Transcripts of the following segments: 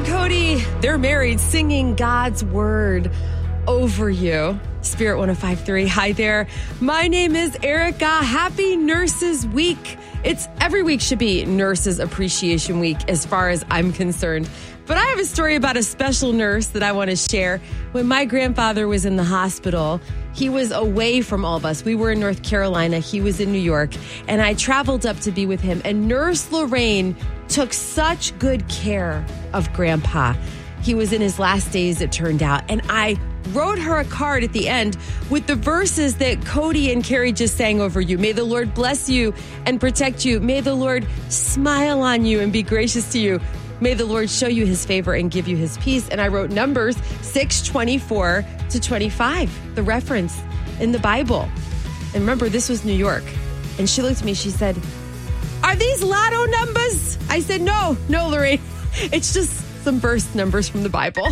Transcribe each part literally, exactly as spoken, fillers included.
and Cody, they're married, singing God's word over you. Spirit one oh five point three. Hi there. My name is Erica. Happy Nurses Week. It's every week should be Nurses Appreciation Week as far as I'm concerned. But I have a story about a special nurse that I want to share. When my grandfather was in the hospital, he was away from all of us. We were in North Carolina. He was in New York. And I traveled up to be with him. And Nurse Lorraine took such good care of Grandpa. He was in his last days, it turned out. And I wrote her a card at the end with the verses that Cody and Carrie just sang over you. May the Lord bless you and protect you. May the Lord smile on you and be gracious to you. May the Lord show you his favor and give you his peace. And I wrote Numbers six twenty-four to twenty-five, the reference in the Bible. And remember, this was New York. And she looked at me, she said, "Are these lotto numbers?" I said, no, no, Lorraine. It's just some verse numbers from the Bible.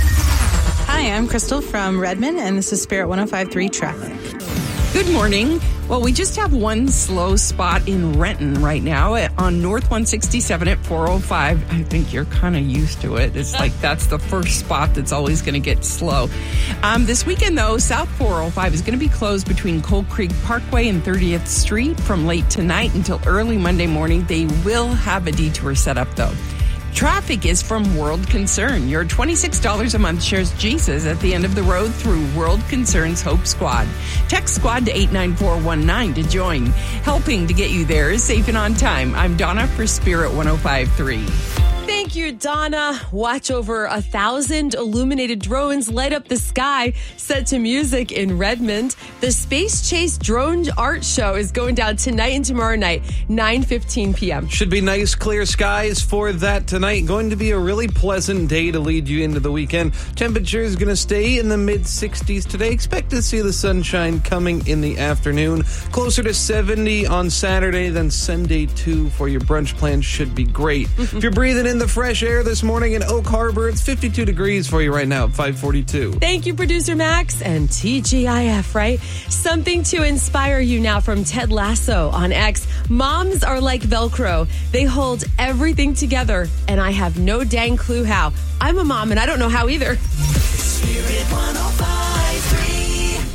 Hi, I'm Crystal from Redmond, and this is Spirit one oh five point three Traffic. Good morning. Well, we just have one slow spot in Renton right now on North one sixty-seven at four oh five. I think you're kind of used to it. It's like that's the first spot that's always going to get slow. Um, this weekend, though, South four oh five is going to be closed between Cold Creek Parkway and thirtieth Street from late tonight until early Monday morning. They will have a detour set up, though. Traffic is from World Concern. Your twenty-six dollars a month shares Jesus at the end of the road through World Concern's Hope Squad. Text SQUAD to eight nine four one nine to join. Helping to get you there safe and on time. I'm Donna for Spirit one oh five point three. Thank you, Donna. Watch over a thousand illuminated drones light up the sky, set to music in Redmond. The Space Chase Drone Art Show is going down tonight and tomorrow night, nine fifteen p.m. Should be nice, clear skies for that tonight. Going to be a really pleasant day to lead you into the weekend. Temperature is going to stay in the mid sixties today. Expect to see the sunshine coming in the afternoon. Closer to seventy on Saturday, then Sunday too for your brunch plans should be great. If you're breathing in the fresh air this morning in Oak Harbor, it's fifty-two degrees for you right now at five forty-two. Thank you, Producer Max and T G I F, right? Something to inspire you now from Ted Lasso on X. Moms are like Velcro. They hold everything together, and I have no dang clue how. I'm a mom, and I don't know how either. Spirit one oh five point three.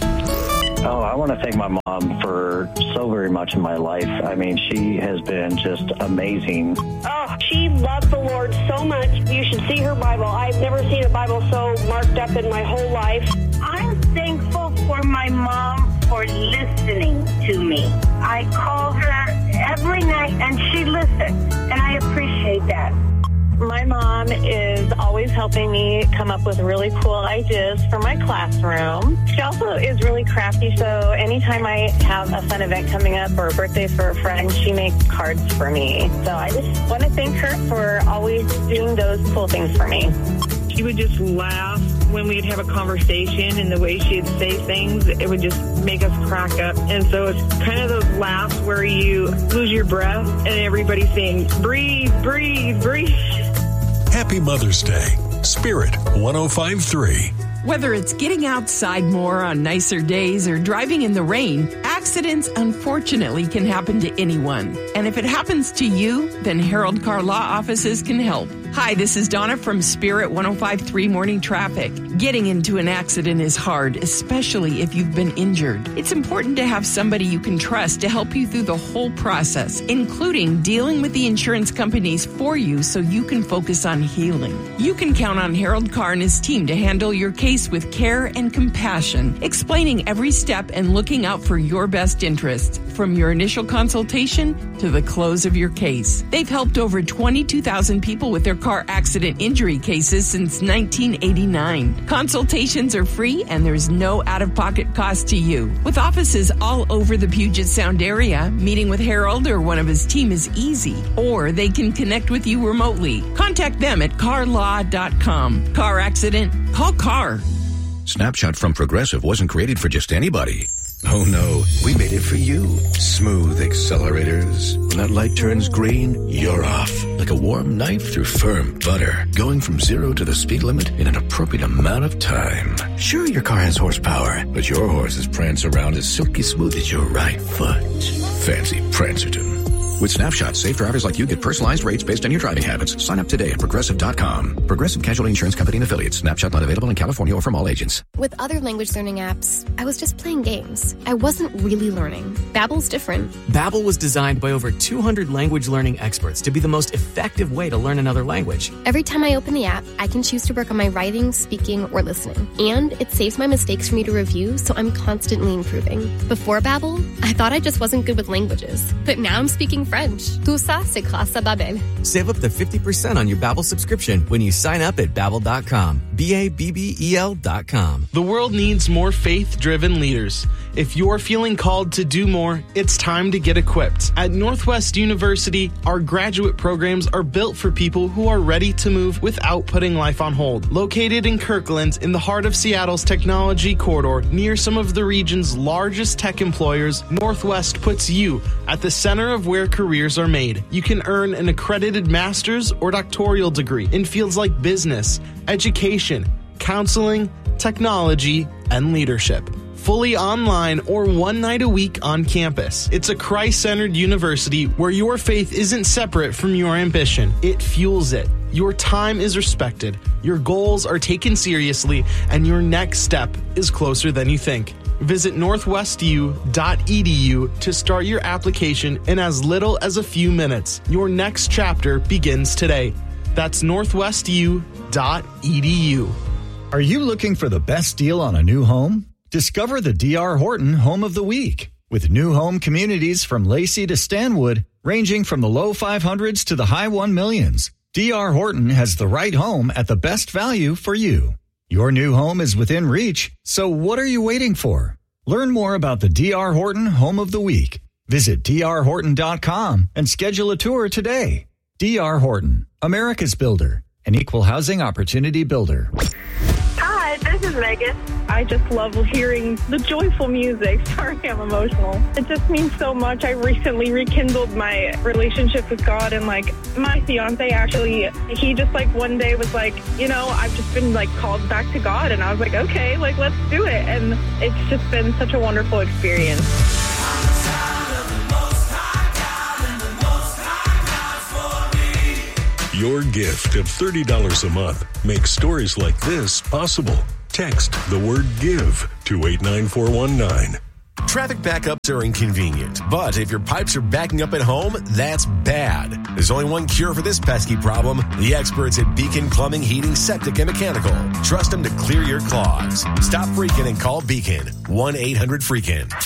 Oh, I want to thank my mom for so very much in my life. I mean, she has been just amazing. Oh, she loves the Lord so much. You should see her Bible. I've never seen a Bible so marked up in my whole life. I'm thankful for my mom for listening to me. I call her every night and she listens, and I appreciate that. My mom is always helping me come up with really cool ideas for my classroom. She also is really crafty, so anytime I have a fun event coming up or a birthday for a friend, she makes cards for me. So I just want to thank her for always doing those cool things for me. She would just laugh when we'd have a conversation, and the way she'd say things, it would just make us crack up. And so it's kind of those laughs where you lose your breath and everybody's saying, breathe, breathe, breathe. Happy Mother's Day. Spirit one oh five point three. Whether it's getting outside more on nicer days or driving in the rain, accidents unfortunately can happen to anyone. And if it happens to you, then Harold Car Law Offices can help. Hi, this is Donna from Spirit one oh five point three Morning Traffic. Getting into an accident is hard, especially if you've been injured. It's important to have somebody you can trust to help you through the whole process, including dealing with the insurance companies for you so you can focus on healing. You can count on Harold Carr and his team to handle your case with care and compassion, explaining every step and looking out for your best interests, from your initial consultation to the close of your case. They've helped over twenty-two thousand people with their car accident injury cases since nineteen eighty-nine. Consultations are free and there's no out-of-pocket cost to you. With offices all over the Puget Sound area, meeting with Harold or one of his team is easy, or they can connect with you remotely. Contact them at car law dot com. Car accident? Call CAR. Snapshot from Progressive wasn't created for just anybody. Oh no, we made it for you. Smooth accelerators. When that light turns green, you're off. Like a warm knife through firm butter. Going from zero to the speed limit in an appropriate amount of time. Sure, your car has horsepower, but your horses prance around as silky smooth as your right foot. Fancy Prancerton. With Snapshot, safe drivers like you get personalized rates based on your driving habits. Sign up today at Progressive dot com. Progressive Casualty Insurance Company and Affiliates. Snapshot not available in California or from all agents. With other language learning apps, I was just playing games. I wasn't really learning. Babbel's different. Babbel was designed by over two hundred language learning experts to be the most effective way to learn another language. Every time I open the app, I can choose to work on my writing, speaking, or listening. And it saves my mistakes for me to review, so I'm constantly improving. Before Babbel, I thought I just wasn't good with languages. But now I'm speaking French. Tout ça, c'est grâce à Babbel. Save up to fifty percent on your Babbel subscription when you sign up at Babbel dot com. B A B B E L dot com. The world needs more faith-driven leaders. If you're feeling called to do more, it's time to get equipped. At Northwest University, our graduate programs are built for people who are ready to move without putting life on hold. Located in Kirkland, in the heart of Seattle's technology corridor, near some of the region's largest tech employers, Northwest puts you at the center of where careers are made. You can earn an accredited master's or doctoral degree in fields like business, education, counseling, technology, and leadership. Fully online or one night a week on campus. It's a Christ-centered university where your faith isn't separate from your ambition. It fuels it. Your time is respected, your goals are taken seriously, and your next step is closer than you think. Visit northwest u dot e d u to start your application in as little as a few minutes. Your next chapter begins today. That's northwest u dot e d u. Are you looking for the best deal on a new home? Discover the D R. Horton Home of the Week. With new home communities from Lacey to Stanwood, ranging from the low five hundreds to the high one millions, D R. Horton has the right home at the best value for you. Your new home is within reach, so what are you waiting for? Learn more about the D R. Horton Home of the Week. Visit d r horton dot com and schedule a tour today. D R. Horton, America's builder, an equal housing opportunity builder. Hi, this is Megan. I just love hearing the joyful music. Sorry, I'm emotional. It just means so much. I recently rekindled my relationship with God, and like my fiance actually, he just like one day was like, you know, I've just been like called back to God, and I was like, okay, like let's do it. And it's just been such a wonderful experience. Your gift of thirty dollars a month makes stories like this possible. Text the word GIVE to eight nine four one nine. Traffic backups are inconvenient, but if your pipes are backing up at home, that's bad. There's only one cure for this pesky problem. The experts at Beacon Plumbing, Heating, Septic, and Mechanical. Trust them to clear your clogs. Stop freaking and call Beacon. one eight hundred freakin.